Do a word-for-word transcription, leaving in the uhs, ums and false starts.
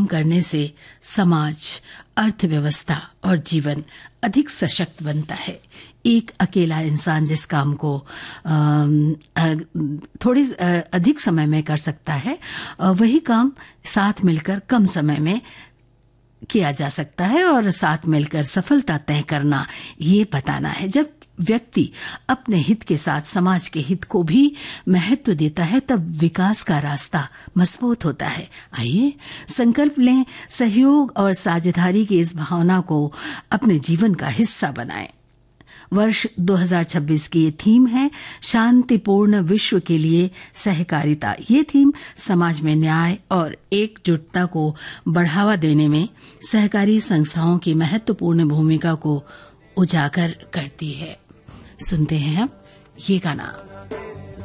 करने से समाज, अर्थव्यवस्था और जीवन अधिक सशक्त बनता है। एक अकेला इंसान जिस काम को थोड़ी अधिक समय में कर सकता है, वही काम साथ मिलकर कम समय में किया जा सकता है और साथ मिलकर सफलता तय करना, ये बताना है। जब व्यक्ति अपने हित के साथ समाज के हित को भी महत्व देता है, तब विकास का रास्ता मजबूत होता है। आइए संकल्प लें, सहयोग और साझेदारी की इस भावना को अपने जीवन का हिस्सा बनाएं। वर्ष दो हज़ार छब्बीस की ये थीम है शांतिपूर्ण विश्व के लिए सहकारिता। ये थीम समाज में न्याय और एकजुटता को बढ़ावा देने में सहकारी संस्थाओं की महत्वपूर्ण भूमिका को उजागर करती है। सुनते हैं अब ये गाना।